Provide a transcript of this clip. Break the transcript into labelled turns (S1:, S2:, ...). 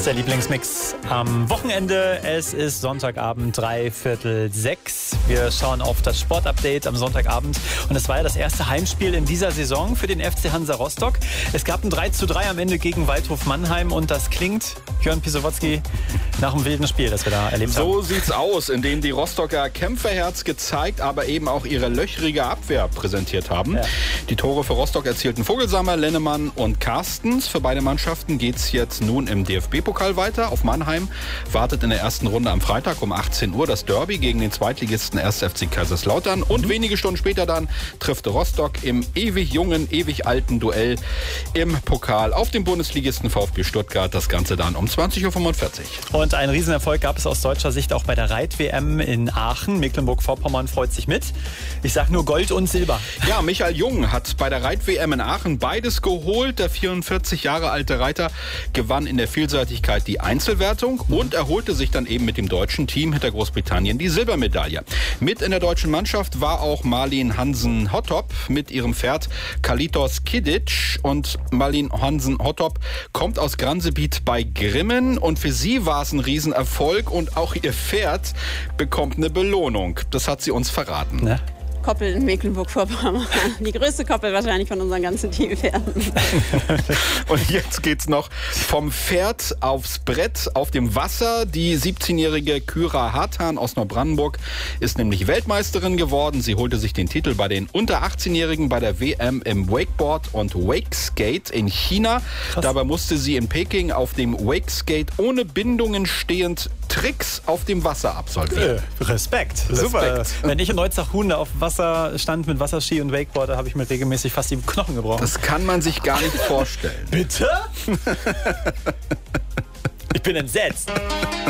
S1: Der Lieblingsmix am Wochenende. Es ist Sonntagabend, 5:45. Wir schauen auf das Sportupdate am Sonntagabend. Und es war ja das erste Heimspiel in dieser Saison für den FC Hansa Rostock. Es gab ein 3:3 am Ende gegen Waldhof Mannheim. Und das klingt, Jörn Pisowotzki, nach einem wilden Spiel, das wir da erlebt haben.
S2: So sieht's aus, indem die Rostocker Kämpferherz gezeigt, aber eben auch ihre löchrige Abwehr präsentiert haben. Ja. Die Tore für Rostock erzielten Vogelsammer, Lennemann und Carstens. Für beide Mannschaften geht's jetzt nun im DFB-Pokal weiter. Auf Mannheim wartet in der ersten Runde am Freitag um 18 Uhr das Derby gegen den Zweitligisten 1. FC Kaiserslautern. Und wenige Stunden später dann trifft Rostock im ewig jungen, ewig alten Duell im Pokal auf den Bundesligisten VfB Stuttgart. Das Ganze dann um 20:45 Uhr.
S1: Und einen Riesenerfolg gab es aus deutscher Sicht auch bei der Reit-WM in Aachen. Mecklenburg-Vorpommern freut sich mit. Ich sag nur Gold und Silber.
S2: Ja, Michael Jung hat bei der Reit-WM in Aachen beides geholt. Der 44 Jahre alte Reiter gewann in der Vielseitigkeit die Einzelwertung und erholte sich dann eben mit dem deutschen Team hinter Großbritannien die Silbermedaille. Mit in der deutschen Mannschaft war auch Marlene Hansen-Hottop mit ihrem Pferd Kalitos Kidic. Und Marlene Hansen-Hottop kommt aus Gransebiet bei Grimmen und für sie war es ein Riesenerfolg und auch ihr Pferd bekommt eine Belohnung. Das hat sie uns verraten.
S1: Ne?
S3: Koppel in Mecklenburg-Vorpommern. Die größte Koppel wahrscheinlich von unseren ganzen Teampferden.
S2: Und jetzt geht's noch vom Pferd aufs Brett auf dem Wasser. Die 17-jährige Kyra Hartan aus Neubrandenburg ist nämlich Weltmeisterin geworden. Sie holte sich den Titel bei den unter 18-Jährigen bei der WM im Wakeboard und Wakeskate in China. Krass. Dabei musste sie in Peking auf dem Wakeskate ohne Bindungen stehend Tricks auf dem Wasser absolvieren.
S1: Respekt. Super. Wenn ich in Neuzach-Hunde auf Wasser stand mit Wasserski und Wakeboard, da habe ich mir regelmäßig fast die Knochen gebrochen.
S2: Das kann man sich gar nicht vorstellen.
S1: Bitte? Ich bin entsetzt.